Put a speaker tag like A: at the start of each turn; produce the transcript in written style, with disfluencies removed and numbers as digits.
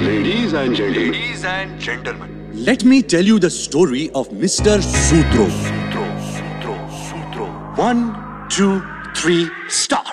A: Ladies and gentlemen.
B: Ladies and gentlemen.
C: Let me tell you the story of Mr. Sutro. 1, 2, 3, stop.